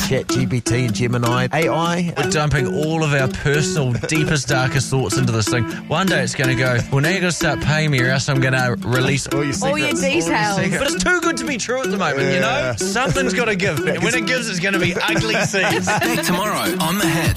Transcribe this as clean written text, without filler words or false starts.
ChatGPT and Gemini AI. We're dumping all of our personal, deepest, darkest thoughts into this thing. One day it's going to go, well, now you've got to start paying me or else I'm going to release All your secrets. All your details. But it's too good to be true at the moment, you know? Something's got to give. And when it gives, it's going to be ugly scenes. Back tomorrow on The Hit.